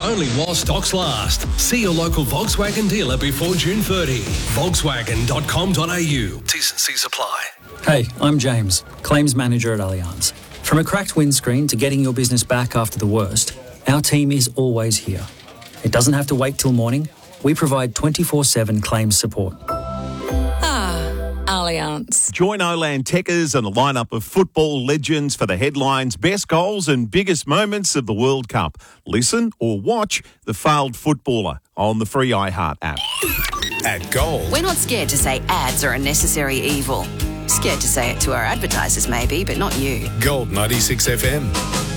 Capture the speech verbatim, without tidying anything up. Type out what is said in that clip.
only while stocks last. See your local Volkswagen dealer before June thirtieth. Volkswagen dot com dot a u. T's and C's apply. Hey, I'm James, Claims Manager at Allianz. From a cracked windscreen to getting your business back after the worst, our team is always here. It doesn't have to wait till morning. We provide twenty-four seven claims support. Allianz. Join Oland Techers and a lineup of football legends for the headlines, best goals and biggest moments of the World Cup. Listen or watch The Failed Footballer on the free iHeart app. At Gold. We're not scared to say ads are a necessary evil. Scared to say it to our advertisers maybe, but not you. Gold ninety-six F M.